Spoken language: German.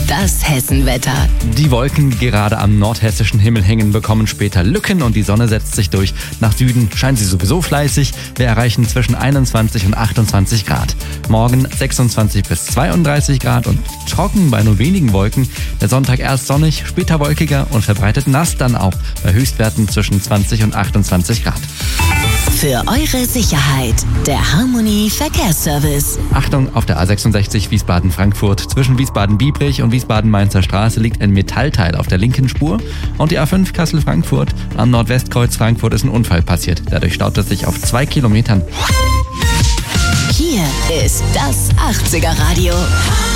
Das Hessenwetter. Die Wolken, die gerade am nordhessischen Himmel hängen, bekommen später Lücken und die Sonne setzt sich durch. Nach Süden scheint sie sowieso fleißig. Wir erreichen zwischen 21 und 28 Grad. Morgen 26 bis 32 Grad und trocken bei nur wenigen Wolken. Der Sonntag erst sonnig, später wolkiger und verbreitet nass dann auch bei Höchstwerten zwischen 20 und 28 Grad. Für eure Sicherheit, der Harmony Verkehrsservice. Achtung, auf der A66 Wiesbaden-Frankfurt. Zwischen Wiesbaden-Biebrich und Wiesbaden-Mainzer Straße liegt ein Metallteil auf der linken Spur. Und die A5 Kassel-Frankfurt. Am Nordwestkreuz Frankfurt ist ein Unfall passiert. Dadurch staut es sich auf 2 Kilometern. Hier ist das 80er Radio.